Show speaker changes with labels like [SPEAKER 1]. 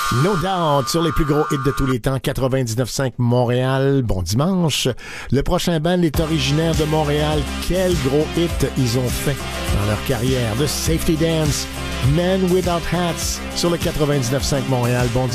[SPEAKER 1] No Doubt sur les plus gros hits de tous les temps, 99.5 Montréal. Bon dimanche. Le prochain band est originaire de Montréal. Quel gros hit ils ont fait dans leur carrière. The Safety Dance, Men Without Hats sur le 99.5 Montréal. Bon dimanche.